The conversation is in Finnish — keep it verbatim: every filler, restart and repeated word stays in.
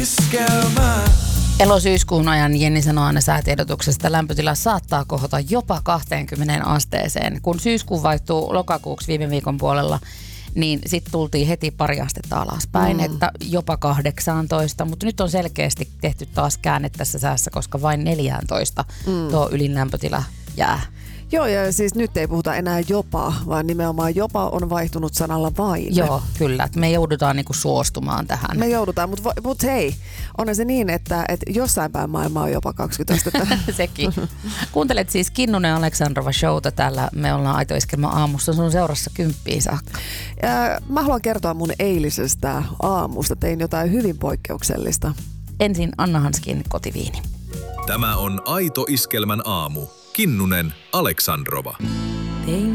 Elosyyskuun ajan Jenni sanoo aina säätiedotuksesta, lämpötila saattaa kohota jopa kahteenkymmeneen asteeseen. Kun syyskuun vaihtuu lokakuuksi viime viikon puolella, niin sitten tultiin heti pari astetta alaspäin, mm. että jopa kahdeksantoista, mutta nyt on selkeästi tehty taas käänne tässä säässä, koska vain neljätoista mm. tuo ylin lämpötila jää. Joo, ja siis nyt ei puhuta enää jopa, vaan nimenomaan jopa on vaihtunut sanalla vain. Joo, kyllä. Että me joudutaan niinku suostumaan tähän. Me joudutaan, mutta mut hei, on se niin, että, että jossain päin maailmaa on jopa kaksikymmentä astetta. Sekin. Kuuntelet siis Kinnunen Aleksandrova showta täällä. Me ollaan Aito Iskelmä aamussa sun seurassa kymppiin saakka. Ja mä haluan kertoa mun eilisestä aamusta. Tein jotain hyvin poikkeuksellista. Ensin Anna Hanskin kotiviini. Tämä on Aito Iskelmän aamu. Kinnunen Aleksandrova. Tein